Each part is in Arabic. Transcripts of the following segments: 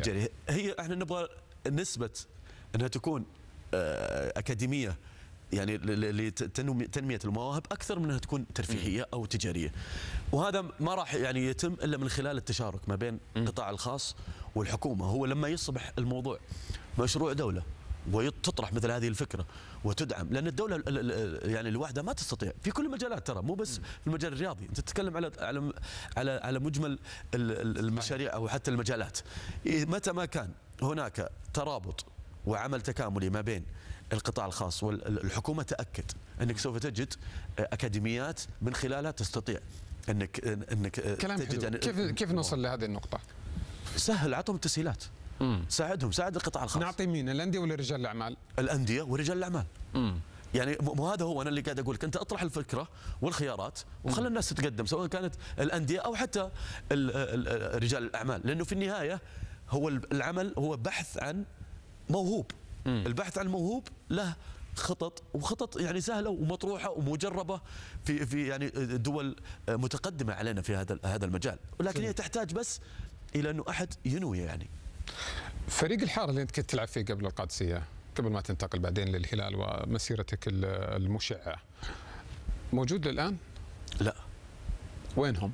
تجاريه. هي احنا نبغى نسبه انها تكون اكاديميه يعني لتنميه المواهب اكثر من انها تكون ترفيهيه او تجاريه. وهذا ما راح يعني يتم الا من خلال التشارك ما بين القطاع الخاص والحكومه. هو لما يصبح الموضوع مشروع دوله وتطرح مثل هذه الفكره وتدعم، لان الدوله يعني لوحدها ما تستطيع في كل المجالات، ترى مو بس في المجال الرياضي، انت تتكلم على مجمل المشاريع او حتى المجالات. متى ما كان هناك ترابط وعمل تكاملي ما بين القطاع الخاص والحكومه، تاكد انك سوف تجد اكاديميات من خلالها تستطيع انك كلام تجد حلو. كيف نوصل لهذه النقطه؟ سهل، اعطهم التسهيلات، ساعدهم، ساعد القطاع الخاص. نعطي مين؟ الانديه ولا رجال الاعمال؟ الانديه ورجال الاعمال. يعني مو هذا هو انا اللي قاعد اقول لك، انت اطرح الفكره والخيارات وخلي الناس تتقدم، سواء كانت الانديه او حتى رجال الاعمال، لانه في النهايه هو العمل هو بحث عن موهوب. البحث عن موهوب له خطط، وخطط يعني سهله ومطروحه ومجربه في يعني دول متقدمه علينا في هذا المجال، ولكن هي تحتاج بس الى انه احد ينوي. يعني فريق الحاره اللي انت كنت تلعب فيه قبل القادسيه، قبل ما تنتقل بعدين للهلال ومسيرتك المشعه، موجود الان؟ لا. وينهم؟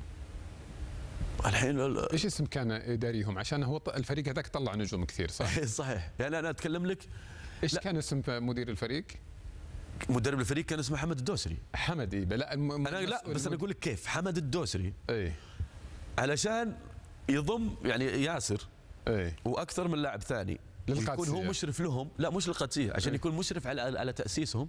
الحين ايش اسم كان اداريهم؟ عشان هو الفريق هذاك طلع نجوم كثير، صح؟ صحيح. يعني انا اتكلم لك. ايش كان اسم مدير الفريق؟ مدرب الفريق كان اسمه حمد الدوسري. حمد ايه؟ لا لا بس انا اقول لك كيف حمد الدوسري. اي علشان يضم يعني ياسر اي واكثر من لاعب ثاني، يكون هو مشرف لهم. لا مش للقادسيه، عشان يكون مشرف على تاسيسهم.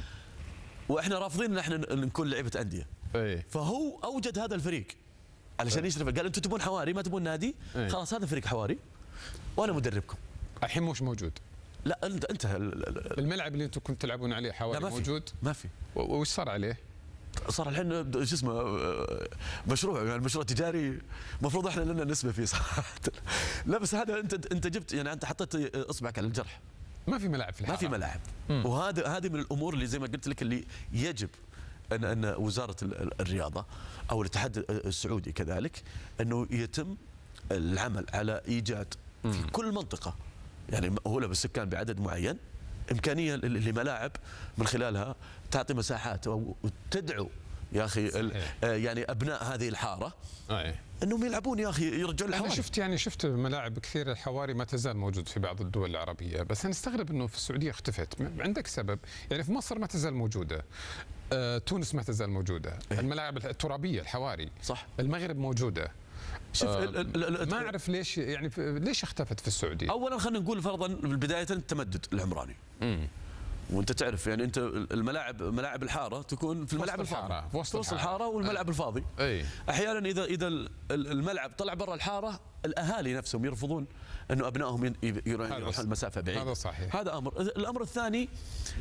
واحنا رافضين ان احنا نكون لعيبه انديه. فهو اوجد هذا الفريق علشان يشرف. قال انتم تبون حواري، ما تبون نادي، خلاص هذا فريق حواري وانا مدربكم. الحين مش موجود. لا انت الملعب اللي انتم كنتوا تلعبون عليه حواري موجود؟ ما في. وش صار عليه؟ صار الحين شو اسمه مشروع، يعني مشروع تجاري، المفروض احنا لنا نسبه فيه صراحه. لا بس هذا انت جبت، يعني انت حطيت اصبعك على الجرح. ما في ملاعب في الحاره، ما في ملاعب. هذه من الامور اللي زي ما قلت لك اللي يجب ان وزاره الرياضه او الاتحاد السعودي كذلك انه يتم العمل على ايجاد في كل منطقه، يعني مأهوله بالسكان بعدد معين، امكانيه لملاعب من خلالها تعطي مساحات او تدعو يا اخي يعني ابناء هذه الحاره انهم يلعبون يا اخي، يرجعون الحواري. انا شفت ملاعب كثير الحواري ما تزال موجود في بعض الدول العربيه، بس انا استغرب انه في السعوديه اختفت. عندك سبب؟ يعني في مصر ما تزال موجوده، تونس ما تزال موجوده، الملاعب الترابيه الحواري صح، المغرب موجوده. شوف ما اعرف ليش، يعني ليش اختفت في السعوديه؟ اولا خلينا نقول فرضا بدايه التمدد العمراني. وانت تعرف يعني انت ملاعب الحاره تكون في الملعب الفاضي، في وسط الحاره والملعب الفاضي. احيانا اذا الملعب طلع برا الحاره، الاهالي نفسهم يرفضون انه ابنائهم يروحون المسافه بعيد. هذا صحيح. هذا امر. الامر الثاني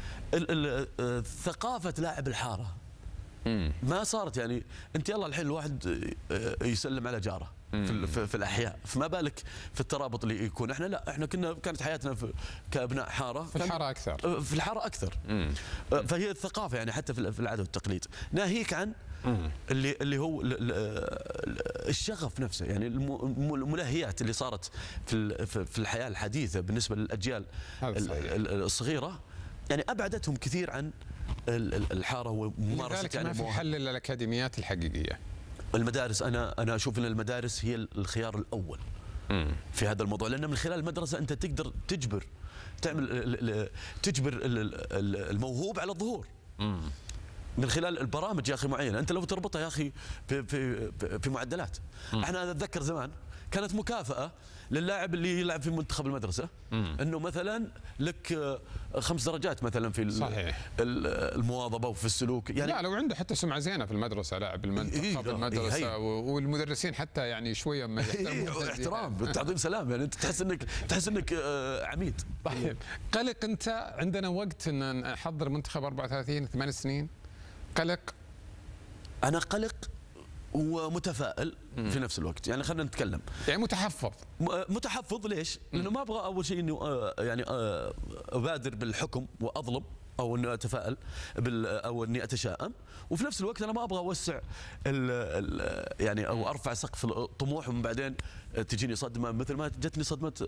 ثقافه لاعب الحاره ما صارت. يعني انت يلا الحين الواحد يسلم على جاره في الاحياء، فما بالك في الترابط اللي يكون. احنا لا، احنا كانت حياتنا كابناء حاره في الحاره اكثر، في الحاره اكثر. فهي الثقافه يعني حتى في العاده والتقليد، ناهيك عن اللي هو الشغف نفسه. يعني الملهيات اللي صارت في الحياه الحديثه بالنسبه للاجيال الصغيره، يعني ابعدتهم كثير عن الحاره وممارسه. يعني ما في حل للاكاديميات الحقيقيه. المدارس، انا اشوف ان المدارس هي الخيار الاول في هذا الموضوع، لان من خلال المدرسه انت تقدر تجبر الموهوب على الظهور من خلال البرامج يا اخي معينه. انت لو تربطها يا اخي في معدلات. احنا اتذكر زمان كانت مكافاه للاعب اللي يلعب في منتخب المدرسه، انه مثلا لك 5 درجات مثلا في صحيح المواظبه وفي السلوك. يعني لا، لو عنده حتى سمعه زينه في المدرسه، لاعب المنتخب المدرسه، والمدرسين حتى يعني شويه احترام تعظيم سلام. يعني انت تحس انك عميد. طيب قلق انت عندنا وقت ان نحضر منتخب 34 8 سنين؟ قلق؟ انا قلق ومتفائل في نفس الوقت. يعني خلينا نتكلم، يعني متحفظ ليش؟ لانه ما ابغى اول شيء انه يعني ابادر بالحكم واظلم، او اني اتفائل او اني اتشائم. وفي نفس الوقت انا ما ابغى اوسع يعني او ارفع سقف الطموح ومن بعدين تجيني صدمه مثل ما جتني صدمه